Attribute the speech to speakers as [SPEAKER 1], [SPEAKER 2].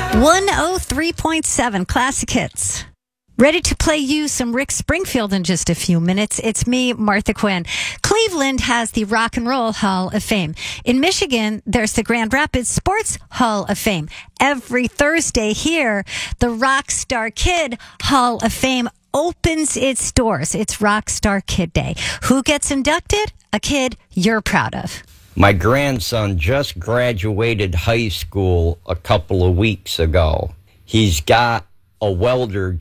[SPEAKER 1] 103.7 Classic Hits. Ready to play you some Rick Springfield in just a few minutes. It's me, Martha Quinn. Cleveland has the Rock and Roll Hall of Fame. In Michigan, there's the Grand Rapids Sports Hall of Fame. Every Thursday here, the Rockstar Kid Hall of Fame opens its doors. It's Rockstar Kid Day. Who gets inducted? A kid you're proud of.
[SPEAKER 2] My grandson just graduated high school a couple of weeks ago. He's got a welder